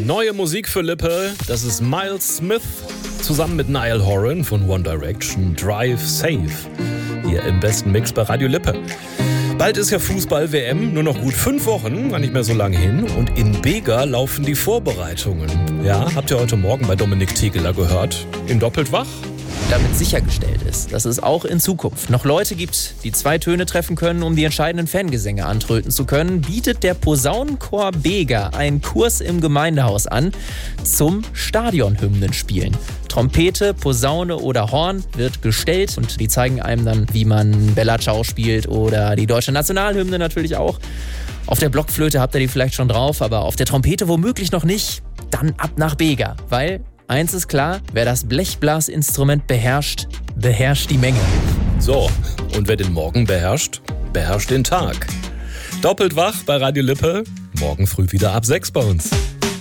Neue Musik für Lippe, das ist Miles Smith zusammen mit Niall Horan von One Direction, Drive Safe, hier im besten Mix bei Radio Lippe. Bald ist ja Fußball-WM, nur noch gut 5 Wochen, gar nicht mehr so lange hin. Und in Bega laufen die Vorbereitungen. Ja, habt ihr heute Morgen bei Dominik Tegeler gehört? In Doppelt wach? Damit sichergestellt ist, dass es auch in Zukunft noch Leute gibt, die 2 Töne treffen können, um die entscheidenden Fangesänge antröten zu können, bietet der Posaunenchor Bega einen Kurs im Gemeindehaus an zum Stadionhymnenspielen. Trompete, Posaune oder Horn wird gestellt und die zeigen einem dann, wie man Bella Ciao spielt oder die deutsche Nationalhymne natürlich auch. Auf der Blockflöte habt ihr die vielleicht schon drauf, aber auf der Trompete womöglich noch nicht. Dann ab nach Bega, weil eins ist klar, wer das Blechblasinstrument beherrscht, beherrscht die Menge. So, und wer den Morgen beherrscht, beherrscht den Tag. Doppelt wach bei Radio Lippe, morgen früh wieder ab 6 bei uns.